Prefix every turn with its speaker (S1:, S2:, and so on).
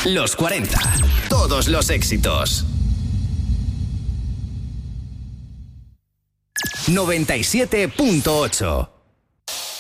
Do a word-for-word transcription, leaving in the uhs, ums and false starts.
S1: Los cuarenta. Todos los éxitos. noventa y siete punto ocho.